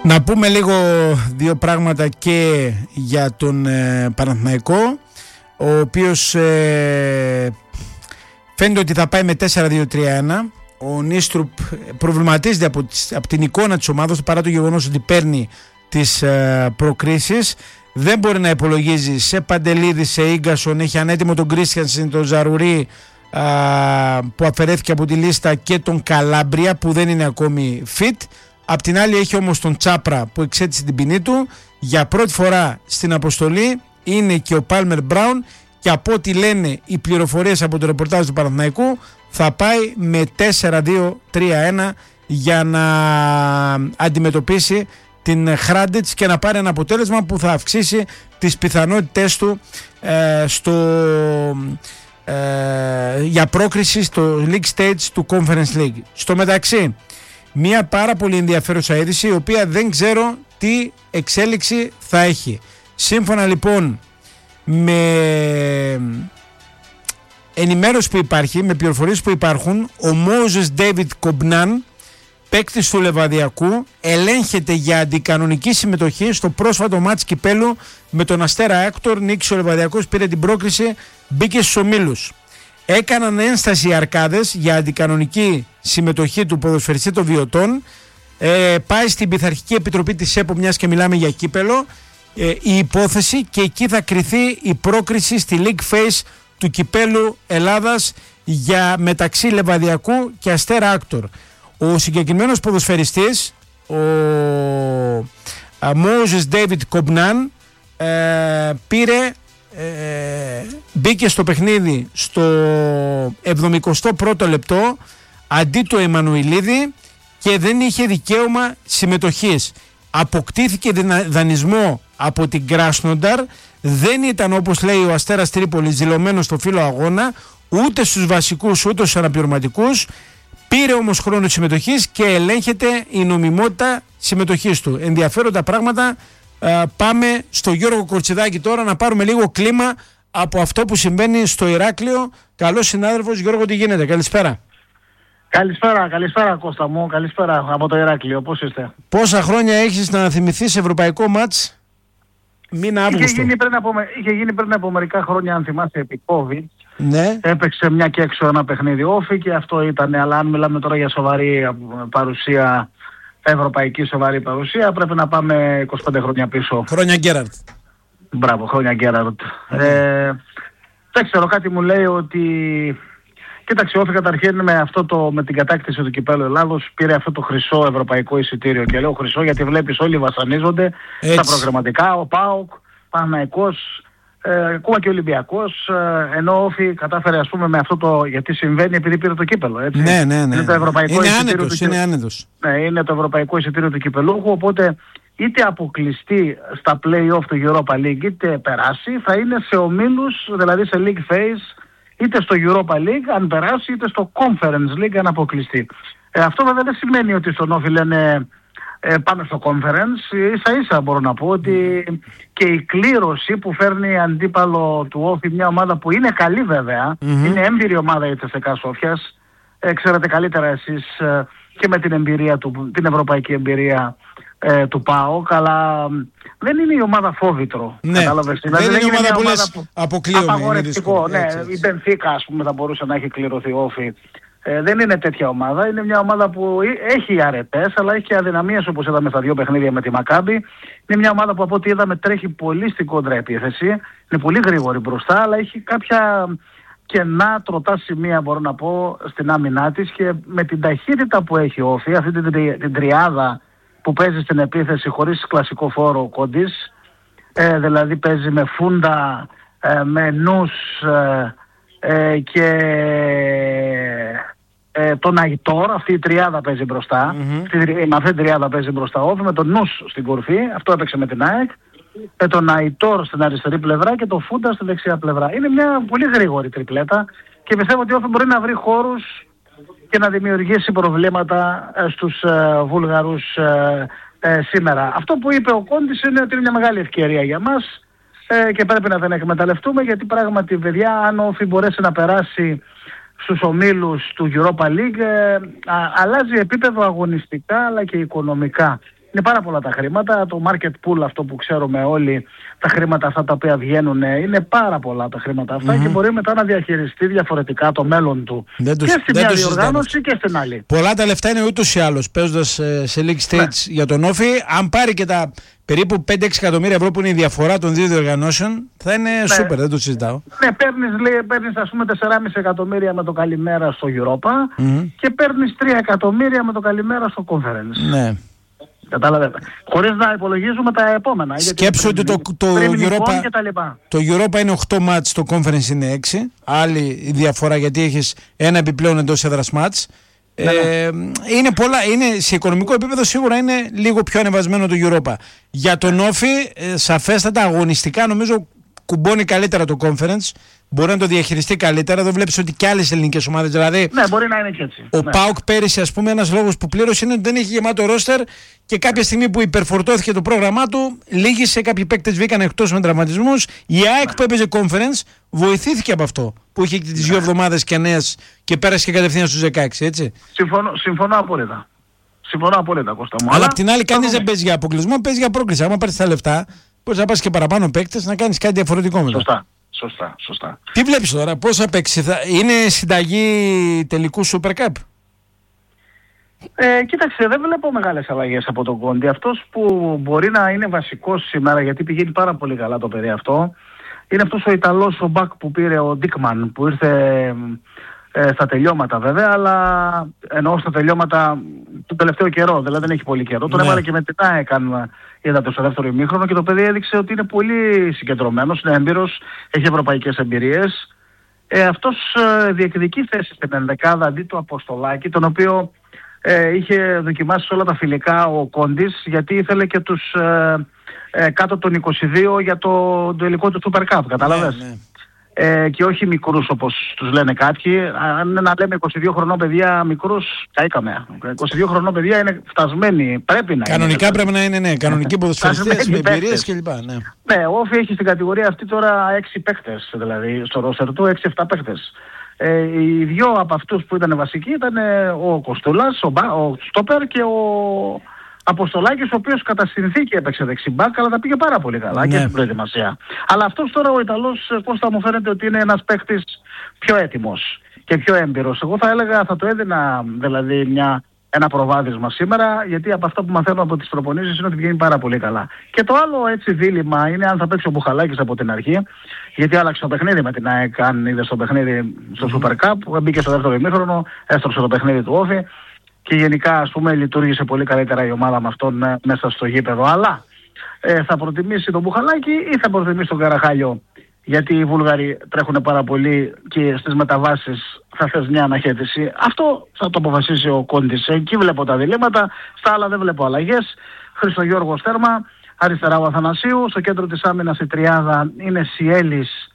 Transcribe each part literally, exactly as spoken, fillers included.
Να πούμε λίγο δύο πράγματα και για τον ε, Παναθηναϊκό, ο οποίος ε, φαίνεται ότι θα πάει με τέσσερα δύο τρία ένα. Ο Νίστρουπ προβληματίζεται από, από την εικόνα της ομάδας, παρά το γεγονός ότι παίρνει τις ε, προκρίσεις. Δεν μπορεί να υπολογίζει σε Παντελίδη, σε Ίγκασον, έχει ανέτοιμο τον Κρίστιανσεν, τον Ζαρουρί α, που αφαιρέθηκε από τη λίστα, και τον Καλάμπρια που δεν είναι ακόμη fit. Απ' την άλλη έχει όμως τον Τσάπρα που εξέτησε την ποινή του. Για πρώτη φορά στην αποστολή είναι και ο Πάλμερ Μπράουν, και από ό,τι λένε οι πληροφορίες από το ρεπορτάζ του Παναθηναϊκού θα πάει με τέσσερα δύο τρία ένα για να αντιμετωπίσει την Χράντετς και να πάρει ένα αποτέλεσμα που θα αυξήσει τις πιθανότητες του ε, στο, ε, για πρόκριση στο League Stage του Conference League. Στο μεταξύ, μια πάρα πολύ ενδιαφέρουσα είδηση, η οποία δεν ξέρω τι εξέλιξη θα έχει. Σύμφωνα λοιπόν με ενημέρωση που υπάρχει, με πληροφορίες που υπάρχουν, ο Μόζες Ντέιβιτ Κομπνάν, παίκτης του Λεβαδιακού, ελέγχεται για αντικανονική συμμετοχή στο πρόσφατο μάτς κυπέλου με τον Αστέρα Άκτορ. Νίκησε ο Λεβαδιακός, πήρε την πρόκριση, μπήκε στους ομίλους. Έκαναν ένσταση οι αρκάδες για αντικανονική συμμετοχή του ποδοσφαιριστή των Βιωτών. Ε, πάει στην Πειθαρχική Επιτροπή της ΕΠΟ, μιας και μιλάμε για κύπελο, ε, η υπόθεση, και εκεί θα κριθεί η πρόκριση στη League Phase του κυπέλου Ελλάδας για μεταξύ Λεβαδιακού και Αστέρα Άκτορ. Ο συγκεκριμένος ποδοσφαιριστής, ο Μόζες Ντέιβιτ Κομπνάν, ε, πήρε ε, μπήκε στο παιχνίδι στο εβδομηκοστό πρώτο λεπτό αντί του Εμμανουηλίδη και δεν είχε δικαίωμα συμμετοχής. Αποκτήθηκε δανεισμό από την Κράσνονταρ, δεν ήταν, όπως λέει ο Αστέρας Τρίπολης, δηλωμένος στο φύλλο αγώνα, ούτε στους βασικούς ούτε στους αναπληρωματικούς. Πήρε όμως χρόνο συμμετοχής και ελέγχεται η νομιμότητα συμμετοχής του. Ενδιαφέροντα πράγματα. Ε, πάμε στο Γιώργο Κορτσιδάκη τώρα να πάρουμε λίγο κλίμα από αυτό που συμβαίνει στο Ηράκλειο. Καλώς συνάδελφος Γιώργο, τι γίνεται? Καλησπέρα. Καλησπέρα, καλησπέρα Κώστα μου, καλησπέρα από το Ηράκλειο, πώς είστε? Πόσα χρόνια έχεις να θυμηθείς ευρωπαϊκό μάτς? Μήνα Αύγουστο. Είχε γίνει πριν από, είχε γίνει πριν από μερικά χρόνια, αν θυμάστε, επί COVID. Ναι. Έπαιξε μια και έξω ένα παιχνίδι όφι και αυτό ήταν, αλλά αν μιλάμε τώρα για σοβαρή παρουσία, ευρωπαϊκή σοβαρή παρουσία, πρέπει να πάμε είκοσι πέντε χρόνια πίσω. Χρόνια Γκέραρτ. Μπράβο, χρόνια Γκέραρτ. Mm. Ε, δεν ξέρω, κάτι μου λέει ότι... Κοίταξε, όφι καταρχήν με, αυτό το, με την κατάκτηση του κυπέλλου Ελλάδος πήρε αυτό το χρυσό ευρωπαϊκό εισιτήριο. Και λέω χρυσό γιατί βλέπεις όλοι βασανίζονται στα προγραμματικά, ο ΠΑΟΚ, Παναθηναϊκός, ε, ακόμα και ο Ολυμπιακός, ε, ενώ όφι κατάφερε, ας πούμε, με αυτό το, γιατί συμβαίνει επειδή πήρε το κύπελλο, έτσι. Ναι, ναι, ναι. Είναι το ευρωπαϊκό είναι εισιτήριο άνετος, του, είναι άνετος. Ναι, είναι το ευρωπαϊκό εισιτήριο του κυπελλούχου, οπότε είτε αποκλειστεί στα play-off του Europa League είτε περάσει, θα είναι σε ομίλους, δηλαδή σε league phase, είτε στο Europa League αν περάσει, είτε στο Conference League αν αποκλειστεί. Ε, αυτό βέβαια δεν σημαίνει ότι στον όφι λένε ε, πάμε στο Conference. Ίσα ίσα μπορώ να πω ότι και η κλήρωση που φέρνει αντίπαλο του όφι, μια ομάδα που είναι καλή βέβαια, mm-hmm. είναι έμπειρη ομάδα η Τσεσεκά Σόφιας, ε, ξέρετε καλύτερα εσείς ε, και με την εμπειρία του, την ευρωπαϊκή εμπειρία ε, του ΠΑΟΚ, αλλά δεν είναι η ομάδα φόβητρο. Ναι. Κατάλαβες. Δεν, δηλαδή, είναι δεν η ομάδα που λες που... αποκλείωμη. Απαγορευτικό, ναι. Έτσι, έτσι. Η Μπενφίκα, ας πούμε, θα μπορούσε να έχει κληρωθεί όφι. Ε, δεν είναι τέτοια ομάδα. Είναι μια ομάδα που έχει αρετές, αλλά έχει και αδυναμίες, όπως είδαμε στα δύο παιχνίδια με τη Μακάμπι. Είναι μια ομάδα που από ό,τι είδαμε τρέχει πολύ στην κόντρα επίθεση. Είναι πολύ γρήγορη μπροστά, αλλά έχει κάποια κενά τροτά σημεία, μπορώ να πω, στην άμυνά της, και με την ταχύτητα που έχει όφι, αυτή την, την τριάδα που παίζει στην επίθεση χωρίς κλασικό φόρο Κόντις, ε, δηλαδή παίζει με Φούντα, ε, με Νους ε, ε, και ε, τον Αϊτόρ, αυτή η τριάδα παίζει μπροστά, mm-hmm. με αυτή την τριάδα παίζει μπροστά όφι, με τον Νους στην κορφή, αυτό έπαιξε με την ΑΕΚ, με τον Αϊτόρ στην αριστερή πλευρά και τον Φούντα στη δεξιά πλευρά. Είναι μια πολύ γρήγορη τριπλέτα και πιστεύω ότι όφι μπορεί να βρει χώρους και να δημιουργήσει προβλήματα στους ε, Βούλγαρους ε, ε, σήμερα. Αυτό που είπε ο Κόντις είναι ότι είναι μια μεγάλη ευκαιρία για μας ε, και πρέπει να την εκμεταλλευτούμε, γιατί πράγματι, παιδιά, αν ο όφι μπορέσει να περάσει στους ομίλους του Europa League, ε, α, αλλάζει επίπεδο αγωνιστικά αλλά και οικονομικά. είναι πάρα πολλά τα χρήματα. Το market pool, αυτό που ξέρουμε όλοι, τα χρήματα αυτά τα οποία βγαίνουν, είναι πάρα πολλά τα χρήματα αυτά mm-hmm. και μπορεί μετά να διαχειριστεί διαφορετικά το μέλλον του. Δεν και τους, στην μια διοργάνωση και στην άλλη. Πολλά τα λεφτά είναι ούτως ή άλλως παίζοντας ε, σε League States ναι. για τον Όφη. Αν πάρει και τα περίπου πέντε έξι εκατομμύρια ευρώ που είναι η διαφορά των δύο διοργανώσεων, θα είναι ναι. σούπερ, δεν το συζητάω. Ναι, παίρνεις, λέει, παίρνεις ας πούμε τέσσερα κόμμα πέντε εκατομμύρια με το καλημέρα στο Europa mm-hmm. και παίρνεις τρία εκατομμύρια με το καλημέρα στο Conference. Ναι. Καταλαβαίνετε. Χωρίς να υπολογίζουμε τα επόμενα. Σκέψου ότι το, το, Europa, το Europa είναι οκτώ μάτς, το Conference είναι έξι. Άλλη η διαφορά γιατί έχεις ένα επιπλέον εντός έδρας μάτς. Ναι, ε, ναι. Είναι πολλά, είναι, σε οικονομικό επίπεδο σίγουρα είναι λίγο πιο ανεβασμένο το Europa. Για τον Όφη, ε, σαφέστατα αγωνιστικά νομίζω κουμπώνει καλύτερα το Conference. Μπορεί να το διαχειριστεί καλύτερα. Εδώ βλέπεις ότι και άλλες ελληνικές ομάδες. Δηλαδή, ναι, μπορεί να είναι και έτσι. Ο ναι. ΠΑΟΚ πέρυσι, ας πούμε, ένας λόγος που πλήρωσε είναι ότι δεν έχει γεμάτο ρόστερ και κάποια στιγμή που υπερφορτώθηκε το πρόγραμμά του, λίγησε, κάποιοι παίκτες βγήκαν εκτός με τραυματισμούς. Η ΑΕΚ ναι. που έπαιζε Conference βοηθήθηκε από αυτό. Που είχε τις δύο εβδομάδες και νέες και πέρασε και κατευθείαν στους δεκαέξι, έτσι. Συμφωνώ, συμφωνώ απόλυτα. Συμφωνώ απόλυτα, Κώστα μου. Αλλά απ' την άλλη, κανείς δεν παίζει για αποκλεισμό, παίζει για πρόκληση. Άμα πάρεις τα λεφτά, μπορείς να πας και παραπάνω παίκτες να κάνεις κάτι διαφορετικό μετά. Σωστά. Σωστά, σωστά. Τι βλέπεις τώρα, πώς θα παίξει, θα... είναι συνταγή τελικού Super Cup? Ε, κοίταξε, δεν βλέπω μεγάλες αλλαγές από τον Κόντι. Αυτός που μπορεί να είναι βασικός σήμερα, γιατί πηγαίνει πάρα πολύ καλά το παιδί αυτό, είναι αυτός ο Ιταλός, ο Μπακ που πήρε ο Ντίκμαν, που ήρθε ε, στα τελειώματα βέβαια, αλλά εννοώ στα τελειώματα του τελευταίου καιρό, δηλαδή δεν έχει πολύ καιρό. Τον ναι. έβαλε και με την ΑΕΚ, είδατε στο δεύτερο ημίχρονο, και το παιδί έδειξε ότι είναι πολύ συγκεντρωμένος, είναι έμπειρος, έχει ευρωπαϊκές εμπειρίες. Ε, αυτός ε, διεκδικεί θέση στην ενδεκάδα αντί του Αποστολάκη, τον οποίο ε, είχε δοκιμάσει όλα τα φιλικά ο Κόντις, γιατί ήθελε και τους ε, ε, κάτω των είκοσι δύο για το τελικό του Super Cup, κατάλαβες. Ναι, ναι. Ε, και όχι μικρούς όπως τους λένε κάποιοι. Αν να λέμε είκοσι δύο χρονών παιδιά μικρούς, καήκαμε. είκοσι δύο χρονών παιδιά είναι φτασμένοι. Πρέπει να Κανονικά είναι. πρέπει να είναι, ναι. Κανονικοί ποδοσφαιριστές με εμπειρίες κλπ. Ναι. Ναι, ο Όφη έχει στην κατηγορία αυτή τώρα έξι παίκτες, δηλαδή στο ρόστερ του έξι εφτά παίκτες. Ε, οι δυο από αυτούς που ήταν βασικοί ήταν ο Κοστούλας, ο, Μπα, ο Στόπερ και ο Αποστολάκης, ο οποίος κατά συνθήκη έπαιξε δεξιμπάκ, αλλά τα πήγε πάρα πολύ καλά ναι. και στην προετοιμασία. Αλλά αυτός τώρα ο Ιταλός, Κώστα, μου φαίνεται ότι είναι ένας παίκτης πιο έτοιμος και πιο έμπειρος. Εγώ θα έλεγα, θα το έδινα δηλαδή μια, ένα προβάδισμα σήμερα, γιατί από αυτά που μαθαίνω από τις προπονήσεις είναι ότι βγαίνει πάρα πολύ καλά. Και το άλλο έτσι δίλημμα είναι αν θα παίξει ο Μπουχαλάκης από την αρχή, γιατί άλλαξε το παιχνίδι με την ΑΕΚ, αν είδε στο παιχνίδι στο Super Cup, μπήκε στο δεύτερο ημίχρονο, έστρωψε το παιχνίδι του Όφη. Και γενικά, ας πούμε, λειτουργήσε πολύ καλύτερα η ομάδα με αυτόν ε, μέσα στο γήπεδο. Αλλά ε, θα προτιμήσει τον Μπουχαλάκη ή θα προτιμήσει τον Καραχάλιο? Γιατί οι Βούλγαροι τρέχουν πάρα πολύ και στις μεταβάσεις θα θες μια αναχέτηση. Αυτό θα το αποφασίσει ο Κόντις. Εκεί βλέπω τα διλήμματα, στα άλλα δεν βλέπω αλλαγές. Χριστογιώργος τέρμα, αριστερά ο Αθανασίου, στο κέντρο της άμυνας η τριάδα είναι Σιέλης,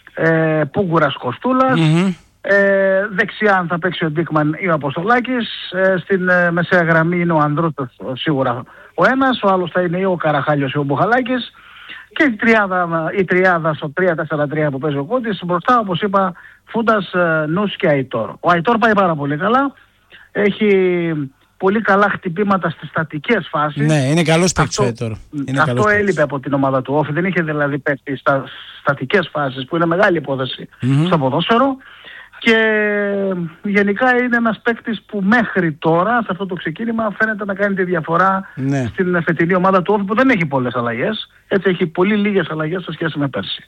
ε, Πούγκουρας, Κοστούλας. Mm-hmm. Ε, δεξιά αν θα παίξει ο Ντίκμαν ή ο Αποστολάκης, ε, στην ε, μεσαία γραμμή είναι ο Ανδρούτος σίγουρα ο ένας, ο άλλος θα είναι ή ο Καραχάλιος ή ο Μπουχαλάκης, και η τριάδα, η τριάδα στο τρία τέσσερα τρία που παίζει ο Κόντις, μπροστά όπως είπα Φούντας, ε, Νους και Αϊτόρ. Ο Αϊτόρ πάει πάρα πολύ καλά, έχει πολύ καλά χτυπήματα στις στατικές φάσεις. Ναι, είναι καλός παίκτης ο Αϊτόρ. Αυτό καλός έλειπε παίκτης από την ομάδα του Όφη, δεν είχε δηλαδή παίκτη στα στατικές φάσεις που είναι μεγάλη υπόθεση mm-hmm. στο ποδόσφαιρο. Και γενικά είναι ένας παίκτης που μέχρι τώρα, σε αυτό το ξεκίνημα, φαίνεται να κάνει τη διαφορά ναι. στην φετινή ομάδα του Όφη, που δεν έχει πολλές αλλαγές. Έτσι έχει πολύ λίγες αλλαγές σε σχέση με πέρσι.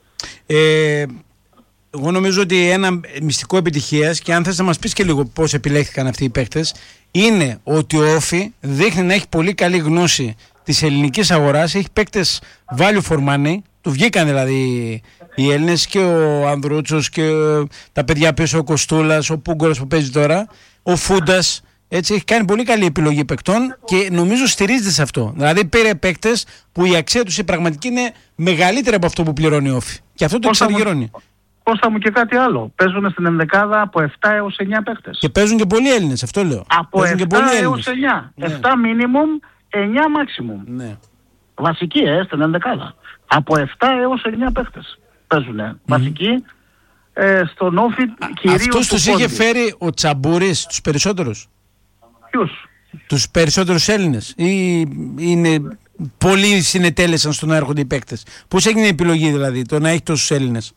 Ε, εγώ νομίζω ότι ένα μυστικό επιτυχίας, και αν θες να μας πεις και λίγο πώς επιλέχθηκαν αυτοί οι παίκτες, είναι ότι ο Όφη δείχνει να έχει πολύ καλή γνώση της ελληνικής αγοράς, έχει παίκτες value for money, του βγήκαν δηλαδή οι Έλληνες, και ο Ανδρούτσος και τα παιδιά πίσω, ο Κοστούλας, ο Πούγκορας που παίζει τώρα, ο Φούντας, έτσι έχει κάνει πολύ καλή επιλογή παικτών και νομίζω στηρίζεται σε αυτό. Δηλαδή πήρε παίκτες που η αξία τους η πραγματική είναι μεγαλύτερη από αυτό που πληρώνει ο Όφη. Και αυτό το εξαργυρώνει. Κώστα μου, και κάτι άλλο. Παίζουν στην ενδεκάδα από επτά έως εννιά παίκτες. Και παίζουν και πολλοί Έλληνες, αυτό λέω. Από παίζουν επτά έως εννιά. Ναι. επτά minimum, εννιά maximum. Ναι. Βασική, ε, στην ενδεκάδα. Από επτά έως εννιά παίκτες παίζουνε. Mm. Βασική. Ε, στον Όφη κυρίως. Αυτούς τους είχε φέρει ο Τσαμπούρης τους περισσότερους. Ποιους? τους περισσότερους Έλληνες, ή είναι πολλοί συνετέλεσαν στο να έρχονται οι παίκτες? Πώς έγινε η επιλογή δηλαδή το να έχει τόσους Έλληνες?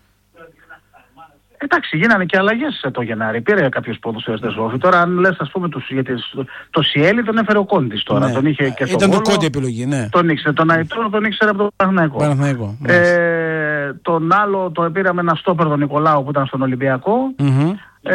Εντάξει, γίνανε και αλλαγές το Γενάρη. Πήρε κάποιους ποδοσφαιριστές Όφη. Τώρα, αν λες, ας πούμε, τους, γιατί το Σιέλι τον έφερε ο Κόντης τώρα. Ναι. Τον είχε και Ήταν το το Κόντι επιλογή, ναι. Τον ήξερε. Τον Αϊτόρ τον ήξερε από τον Παναθηναϊκό. Παναθηναϊκό. Ε, τον άλλο το πήραμε ένα στόπερ τον Νικολάου που ήταν στον Ολυμπιακό. Mm-hmm. Ε,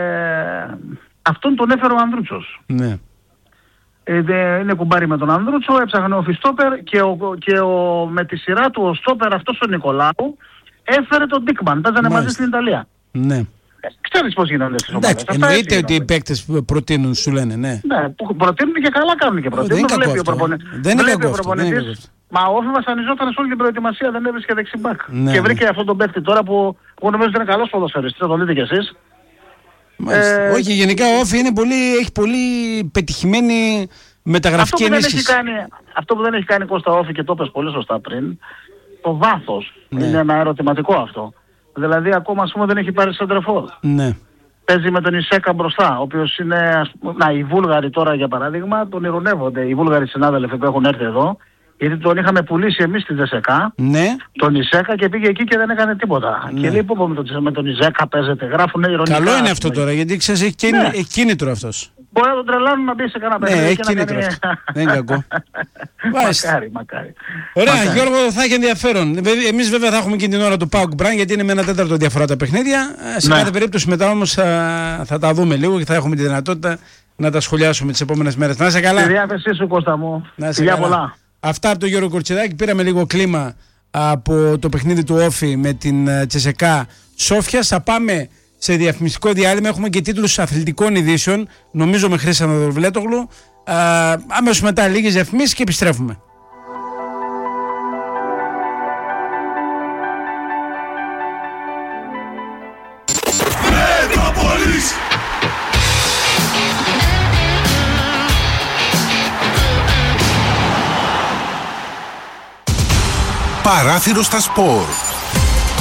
αυτόν τον έφερε ο Ανδρούτσος. Ναι. Ε, δε, είναι κουμπάρι με τον Ανδρούτσο, έψαχνε ο Φιστόπερ και, ο, και ο, με τη σειρά του ο στόπερ αυτός ο Νικολάου έφερε τον Ντίκμαν. Παίζανε μαζί στην Ιταλία. Ναι. Ξέρεις πώς γίνονται στις ομάδες. Εννοείται ότι οι παίκτες προτείνουν, σου λένε, ναι. Ναι, που προτείνουν και καλά κάνουν και προτείνουν. Δεν είναι κακό αυτό. Προπονη... Δεν είναι κακό αυτό. Μα ο Όφη βασανιζόταν σε όλη την προετοιμασία, δεν έβρισκε δεξιμπάκ. Ναι, και βρήκε ναι. αυτόν τον παίκτη τώρα που εγώ νομίζω ότι είναι καλός ποδοσφαιριστής, θα το δείτε κι εσείς. Ε... Όχι, γενικά ο Όφη είναι πολύ, έχει πολύ πετυχημένη μεταγραφική αυτό ενίσχυση. Κάνει, αυτό που δεν έχει κάνει Κώστα Όφη και το είπες πολύ σωστά πριν, το βάθος ναι. είναι ένα ερωτηματικό αυτό. Δηλαδή ακόμα ας πούμε δεν έχει πάρει σεντρεφόρ. Ναι. Παίζει με τον Ισέκα μπροστά, ο οποίος είναι, ας πούμε, να οι Βούλγαροι τώρα για παράδειγμα τον ειρωνεύονται, οι Βούλγαροι συνάδελφοι που έχουν έρθει εδώ, γιατί τον είχαμε πουλήσει εμείς στη Δεσεκά, ναι. τον Ισέκα και πήγε εκεί και δεν έκανε τίποτα. Ναι. Και λέει πω με τον, με τον Ισέκα παίζεται, γράφουν ειρωνικά. Καλό είναι αυτό τώρα, γιατί ξέρεις έχει, κίνη, ναι. έχει κίνητρο αυτός. Μπορεί να τον τρελάνουν να μπει σε κανένα παιχνίδι. Ναι, έχει κίνητρο αυτό. Δεν είναι κακό. Μακάρι, μακάρι. Ωραία, μακάρι. Γιώργο, θα έχει ενδιαφέρον. Εμείς βέβαια θα έχουμε και την ώρα του Πάουκ Μπραν, γιατί είναι με ένα τέταρτο διαφορά τα παιχνίδια. Σε ναι. κάθε περίπτωση μετά όμως θα, θα τα δούμε λίγο και θα έχουμε τη δυνατότητα να τα σχολιάσουμε τις επόμενες μέρες. Να είσαι καλά. Στη διάθεσή σου, Κώστα μου. Να είσαι καλά. Πολλά. Αυτά από τον Γιώργο Κορτσιδάκη. Πήραμε λίγο κλίμα από το παιχνίδι του Όφη με την Τσεσεκά Σόφια. Θα πάμε σε διαφημιστικό διάλειμμα. Έχουμε και τίτλους αθλητικών ειδήσεων, νομίζω με Χρήση Αναδρομιλέτογλου. Αμέσως μετά λίγες διαφημίσεις και επιστρέφουμε. Παράθυρο στα σπορ.